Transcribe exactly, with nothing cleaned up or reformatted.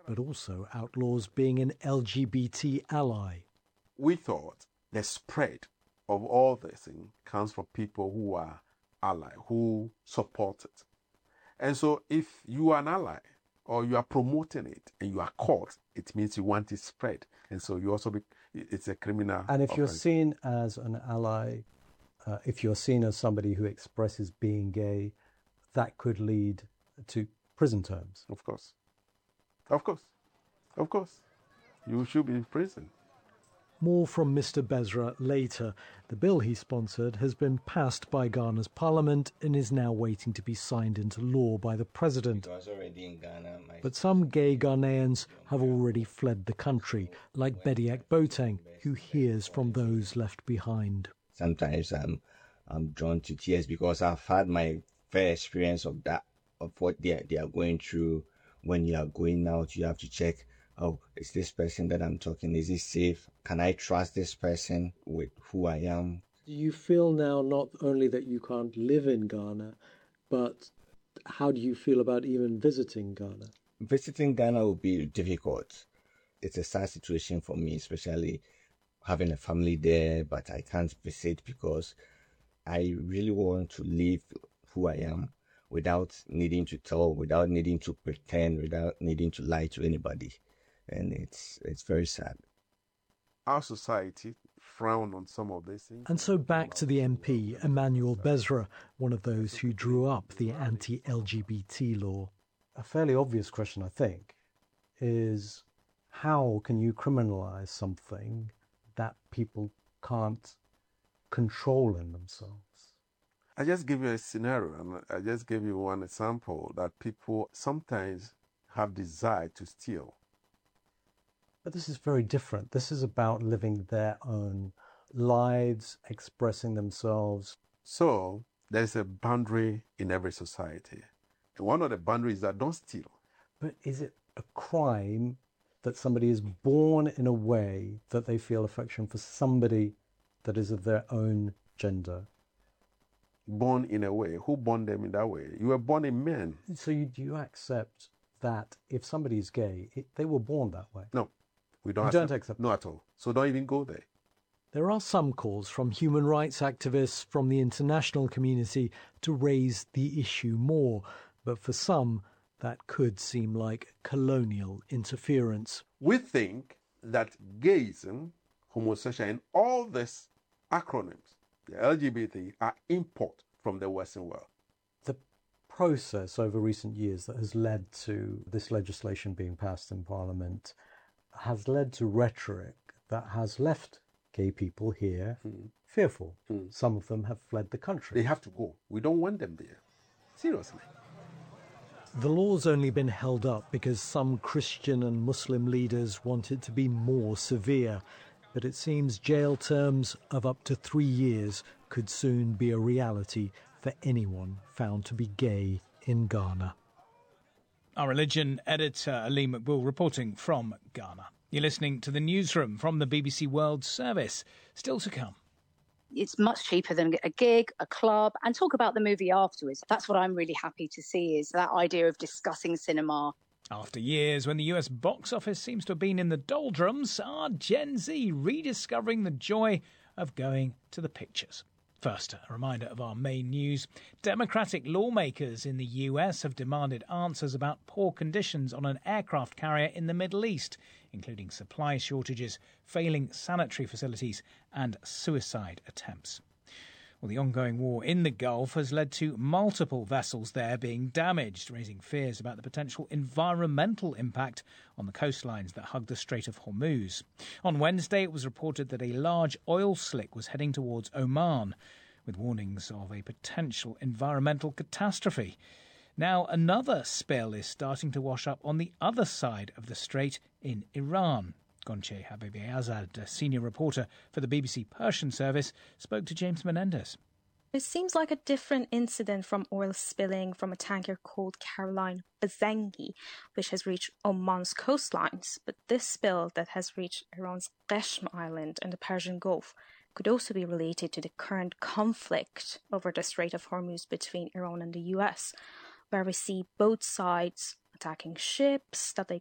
but also outlaws being an L G B T ally. We thought the spread of all this thing comes from people who are ally, who support it. And so if you are an ally or you are promoting it and you are caught, it means you want it spread. And so you also be, it's a criminal And if offense. you're seen as an ally, uh, if you're seen as somebody who expresses being gay, that could lead to prison terms. Of course. Of course. Of course. You should be in prison. More from Mister Besra later. The bill he sponsored has been passed by Ghana's parliament and is now waiting to be signed into law by the president. But some gay Ghanaians have already fled the country, like Bediak Boateng, who hears from those left behind. Sometimes I'm, I'm drawn to tears because I've had my fair experience of that, of what they are, they are going through. When you are going out, you have to check, oh, is this person that I'm talking, is it safe? Can I trust this person with who I am? Do you feel now not only that you can't live in Ghana, but how do you feel about even visiting Ghana? Visiting Ghana will be difficult. It's a sad situation for me, especially having a family there, but I can't visit because I really want to live who I am without needing to tell, without needing to pretend, without needing to lie to anybody. And it's it's very sad. Our society frown on some of these things. And so back to the M P, Emmanuel Besra, one of those who drew up the anti-L G B T law. A fairly obvious question, I think, is how can you criminalise something that people can't control in themselves? I just give you a scenario, and I just gave you one example that people sometimes have desire to steal. But this is very different. This is about living their own lives, expressing themselves. So there's a boundary in every society. And one of the boundaries is that don't steal. But is it a crime that somebody is born in a way that they feel affection for somebody that is of their own gender? Born in a way? Who born them in that way? You were born a man. So you, do you accept that if somebody is gay, it, they were born that way? No. We don't, you accept, don't accept No, at all. So don't even go there. There are some calls from human rights activists from the international community to raise the issue more, but for some, that could seem like colonial interference. We think that gayism, homosexuality, and all these acronyms, the L G B T, are import from the Western world. The process over recent years that has led to this legislation being passed in Parliament has led to rhetoric that has left gay people here mm. fearful. Mm. Some of them have fled the country. They have to go. We don't want them there. Seriously. The law's only been held up because some Christian and Muslim leaders want it to be more severe. But it seems jail terms of up to three years could soon be a reality for anyone found to be gay in Ghana. Our religion editor, Ali Makboul, reporting from Ghana. You're listening to the newsroom from the B B C World Service. Still to come. It's much cheaper than a gig, a club, and talk about the movie afterwards. That's what I'm really happy to see, is that idea of discussing cinema. After years when the U S box office seems to have been in the doldrums, are Gen Z rediscovering the joy of going to the pictures? First, a reminder of our main news. Democratic lawmakers in the U S have demanded answers about poor conditions on an aircraft carrier in the Middle East, including supply shortages, failing sanitary facilities and suicide attempts. Well, the ongoing war in the Gulf has led to multiple vessels there being damaged, raising fears about the potential environmental impact on the coastlines that hug the Strait of Hormuz. On Wednesday, it was reported that a large oil slick was heading towards Oman, with warnings of a potential environmental catastrophe. Now, another spill is starting to wash up on the other side of the strait in Iran. Gonche Habibi-Azad, a senior reporter for the B B C Persian service, spoke to James Menendez. It seems like a different incident from oil spilling from a tanker called Caroline Bazengi, which has reached Oman's coastlines. But this spill that has reached Iran's Qeshm Island in the Persian Gulf could also be related to the current conflict over the Strait of Hormuz between Iran and the U S, where we see both sides attacking ships that they